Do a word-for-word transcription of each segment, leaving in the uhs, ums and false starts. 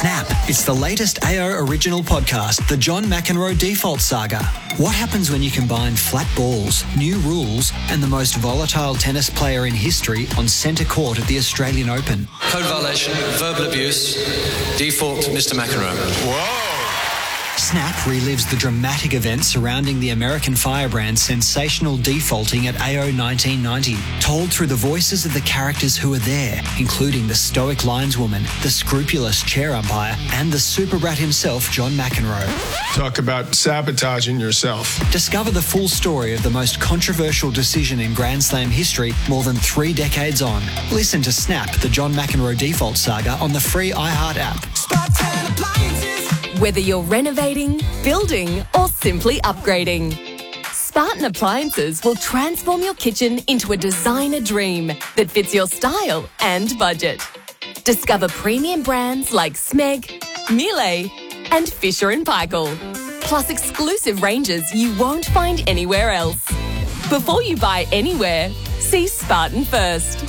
Snap. It's the latest A O original podcast, The John McEnroe Default Saga. What happens when you combine flat balls, new rules, and the most volatile tennis player in history on centre court at the Australian Open? Code violation, verbal abuse, default Mister McEnroe. Whoa! Snap relives the dramatic events surrounding the American firebrand's sensational defaulting at A O nineteen ninety, told through the voices of the characters who were there, including the stoic lineswoman, the scrupulous chair umpire, and the super brat himself, John McEnroe. Talk about sabotaging yourself. Discover the full story of the most controversial decision in Grand Slam history more than three decades on. Listen to Snap, the John McEnroe Default Saga on the free iHeart app. Whether you're renovating, building, or simply upgrading, Spartan Appliances will transform your kitchen into a designer dream that fits your style and budget. Discover premium brands like Smeg, Miele, and Fisher and Paykel, plus exclusive ranges you won't find anywhere else. Before you buy anywhere, see Spartan first.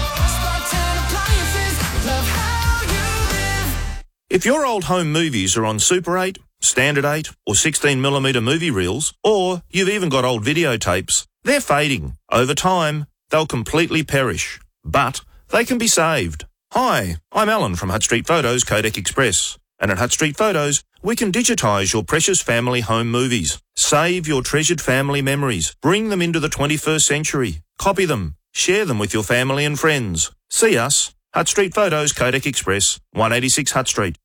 If your old home movies are on Super eight, Standard eight or sixteen millimeter movie reels, or you've even got old videotapes, they're fading. Over time, they'll completely perish. But they can be saved. Hi, I'm Alan from Hutt Street Photos Kodak Express. And at Hutt Street Photos, we can digitise your precious family home movies. Save your treasured family memories. Bring them into the twenty-first century. Copy them. Share them with your family and friends. See us. Hutt Street Photos Kodak Express, one eighty-six Hutt Street.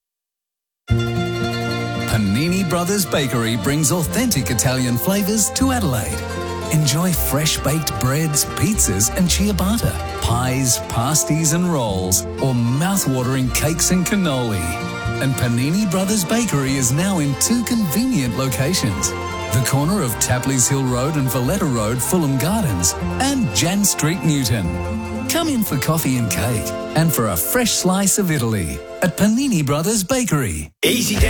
Panini Brothers Bakery brings authentic Italian flavours to Adelaide. Enjoy fresh baked breads, pizzas and ciabatta, pies, pasties and rolls, or mouth-watering cakes and cannoli. And Panini Brothers Bakery is now in two convenient locations: the corner of Tapley's Hill Road and Valletta Road, Fulham Gardens, and Jan Street, Newton. Come in for coffee and cake and for a fresh slice of Italy at Panini Brothers Bakery. Easy